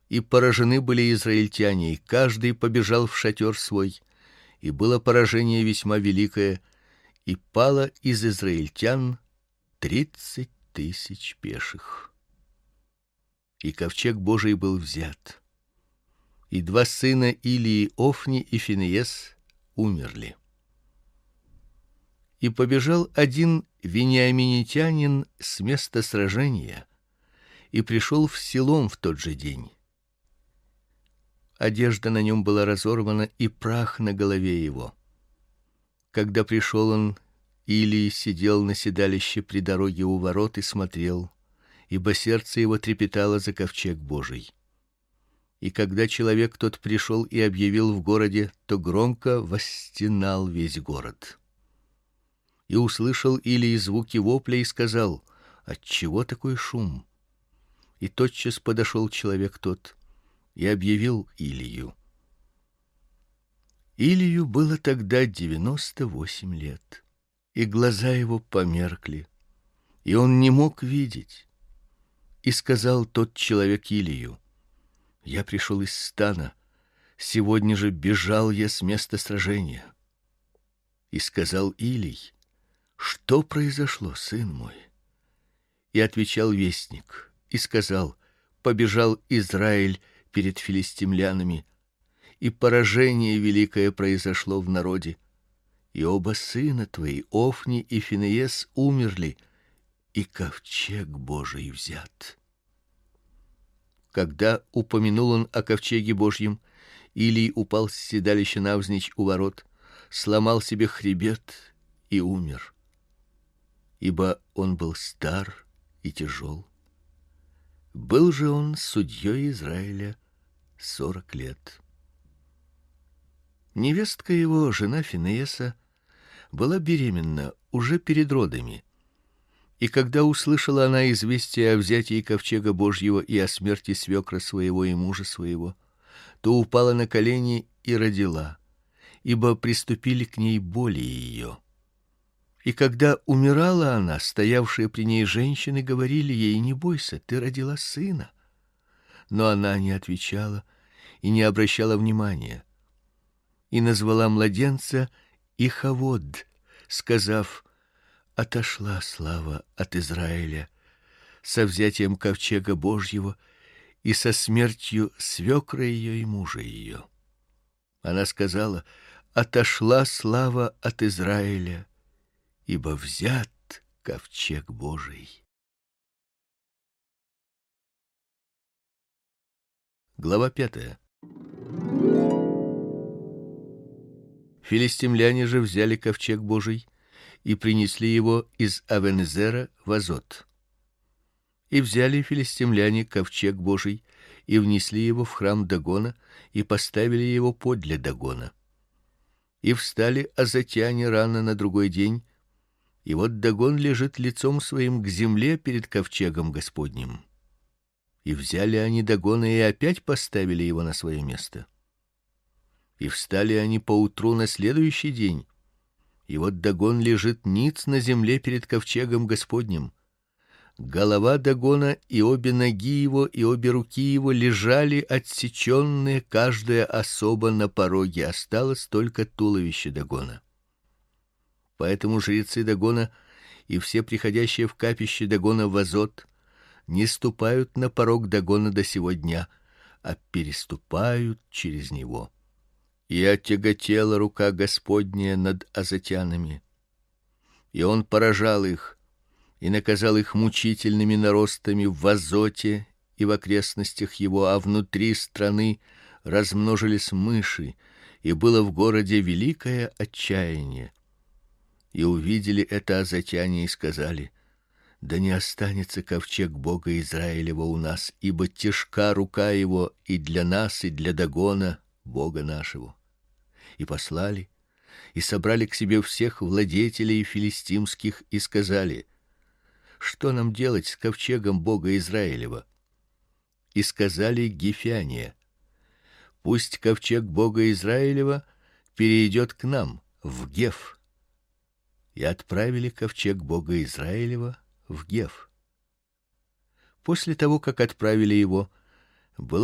И поражены были израильтяне, и каждый побежал в шатер свой, и было поражение весьма великое, и пало из израильтян 30 000 пеших. И ковчег Божий был взят. И два сына Илии, Офни и Финеес, умерли. И побежал один вениаминитянин с места сражения и пришел в Силом в тот же день. Одежда на нем была разорвана, и прах на голове его. Когда пришел он, Илий сидел на седалище при дороге у ворот и смотрел, ибо сердце его трепетало за ковчег Божий. И когда человек тот пришел и объявил в городе, то громко восстенал весь город. И услышал Илий звуки вопля и сказал: отчего такой шум? И тотчас подошел человек тот и объявил Илию. Илию было тогда 98 лет, и глаза его померкли, и он не мог видеть. И сказал тот человек Илию: я пришел из стана, сегодня же бежал я с места сражения. И сказал Илий: что произошло, сын мой? И отвечал вестник и сказал: побежал Израиль перед филистимлянами, и поражение великое произошло в народе. И оба сына твои, Офни и Финеес, умерли, и ковчег Божий взят. Когда упомянул он о ковчеге Божьем, Илий упал с седалища навзничь у ворот, сломал себе хребет и умер. Ибо он был стар и тяжел. Был же он судьей Израиля 40 лет. Невестка его, жена Финееса, была беременна уже перед родами. И когда услышала она известие о взятии ковчега Божьего и о смерти свекра своего и мужа своего, то упала на колени и родила, ибо приступили к ней боли ее. И когда умирала она, стоявшие при ней женщины говорили ей: не бойся, ты родила сына. Но она не отвечала и не обращала внимания. И назвала младенца Ихавод, сказав: отошла слава от Израиля со взятием ковчега Божьего и со смертью свекра ее и мужа ее. Она сказала: отошла слава от Израиля, ибо взят ковчег Божий. Глава 5. Филистимляне же взяли ковчег Божий и принесли его из Авенезера в Азот. И взяли филистимляне ковчег Божий и внесли его в храм Дагона и поставили его подле Дагона. И встали азотяне рано на другой день, и вот Дагон лежит лицом своим к земле перед ковчегом Господним. И взяли они Дагона и опять поставили его на свое место. И встали они поутру на следующий день, и вот Дагон лежит ниц на земле перед ковчегом Господним. Голова Дагона и обе ноги его и обе руки его лежали отсеченные, каждая особо на пороге, осталось только туловище Дагона. Поэтому жрецы Дагона и все приходящие в капище Дагона в Азот не ступают на порог Дагона до сего дня, а переступают через него. И отяготела рука Господня над азотянами, и он поражал их и наказал их мучительными наростами в Азоте и в окрестностях его, а внутри страны размножились мыши, и было в городе великое отчаяние. И увидели это азотяне и сказали: да не останется ковчег Бога Израилева у нас, ибо тяжка рука его и для нас, и для Дагона, Бога нашего. И послали, и собрали к себе всех владетелей филистимских и сказали: что нам делать с ковчегом Бога Израилева? И сказали гифяне: пусть ковчег Бога Израилева перейдет к нам в Геф. И отправили ковчег Бога Израилева в Геф. После того, как отправили его, было